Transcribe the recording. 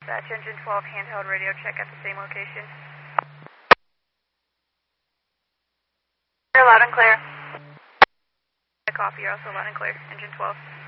Batch engine 12, handheld radio check at the same location. You're loud and clear. Copy, you're also loud and clear. Engine 12.